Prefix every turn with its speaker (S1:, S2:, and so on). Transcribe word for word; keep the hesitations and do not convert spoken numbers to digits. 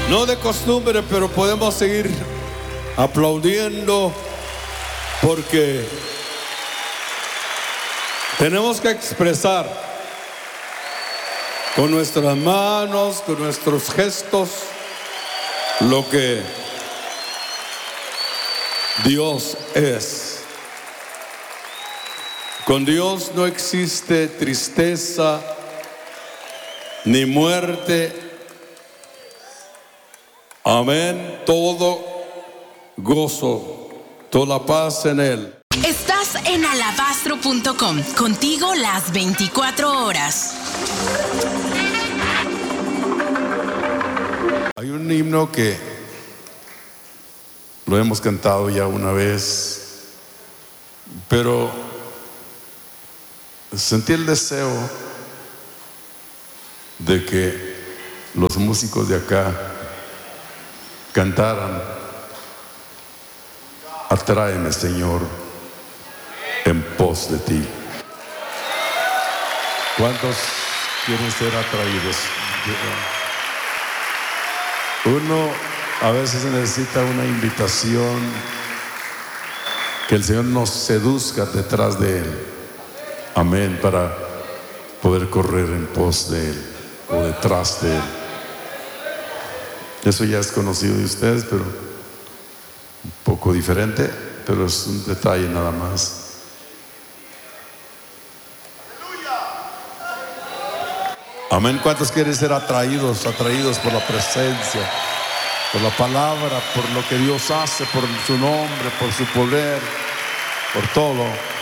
S1: No de costumbre, pero podemos seguir aplaudiendo porque tenemos que expresar con nuestras manos, con nuestros gestos, lo que Dios es. Con Dios no existe tristeza ni muerte. Amén. Todo gozo, toda paz en Él.
S2: Estás en alabastro punto com, contigo las veinticuatro horas.
S1: Hay un himno que lo hemos cantado ya una vez, pero sentí el deseo de que los músicos de acá cantaran: atráeme, Señor, en pos de ti. ¿Cuántos quieren ser atraídos? Uno a veces necesita una invitación, que el Señor nos seduzca detrás de Él. Amén, para poder correr en pos de Él o detrás de Él. Eso ya es conocido de ustedes, pero un poco diferente, pero es un detalle nada más. Amén. ¿Cuántos quieren ser atraídos, atraídos por la presencia, por la palabra, por lo que Dios hace, por su nombre, por su poder, por todo?